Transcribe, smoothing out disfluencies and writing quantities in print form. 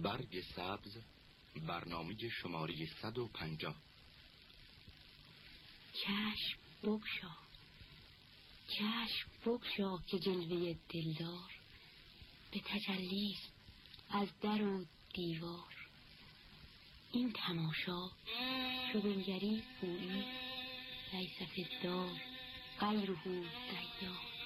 برگ سبز، برنامه شماره 150. چشم بگشا، چشم بگشا که جلوه دلدار به تجلیست از در و دیوار. این تماشا چو بنگری گویی لیس فی الدار غیره دیار.